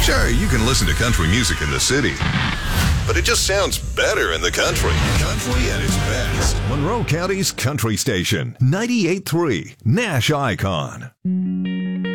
Sure, you can listen to country music in the city, but it just sounds better in the country. Country at its best. Monroe County's country station, 98.3 Nash Icon.